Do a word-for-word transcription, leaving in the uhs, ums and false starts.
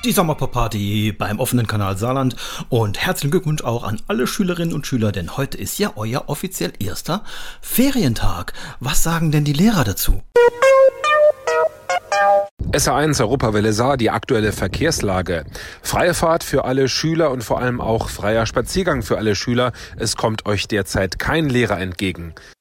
die Sommerpop-Party beim offenen Kanal Saarland und herzlichen Glückwunsch auch an alle Schülerinnen und Schüler, denn heute ist ja euer offiziell erster Ferientag. Was sagen denn die Lehrer dazu? S R eins Europawelle Saar, die aktuelle Verkehrslage. Freie Fahrt für alle Schüler und vor allem auch freier Spaziergang für alle Schüler. Es kommt euch derzeit kein Lehrer entgegen.